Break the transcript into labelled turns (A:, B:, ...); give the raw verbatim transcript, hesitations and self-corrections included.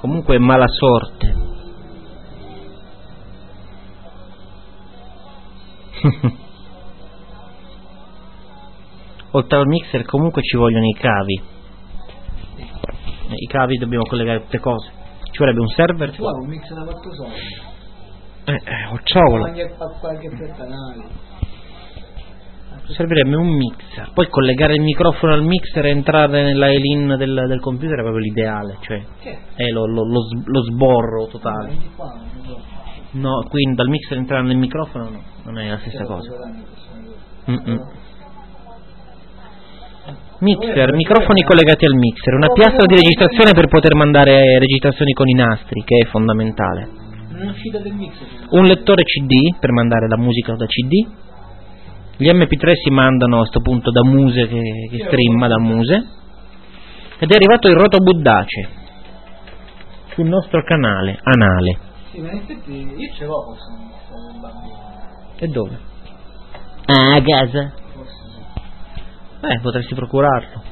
A: Comunque è mala sorte. Oltre al mixer comunque ci vogliono i cavi. I cavi dobbiamo collegare tutte cose. Ci vorrebbe un server.
B: Ci vuole un mixer da quattro soldi.
A: Eh, eh, ho ciolo.
B: Anche qualche per canali.
A: Servirebbe un mixer. Poi collegare il microfono al mixer e entrare nella E-Lin del, del computer è proprio l'ideale. Cioè è lo, lo, lo, lo sborro totale. No, quindi dal mixer entrare nel microfono no, non è la stessa cosa. Mm-mm. Mixer, microfoni collegati al mixer, una piastra di registrazione per poter mandare registrazioni con i nastri, che è fondamentale. Un lettore C D per mandare la musica da C D. Gli M P tre si mandano a questo punto da Muse, che, che streama da Muse. Ed è arrivato il Rotobuddace sul nostro canale anale.
B: Sì, ma in effetti io ce l'ho forse un bambino.
A: E dove? Ah, a casa. Eh, potresti procurarlo.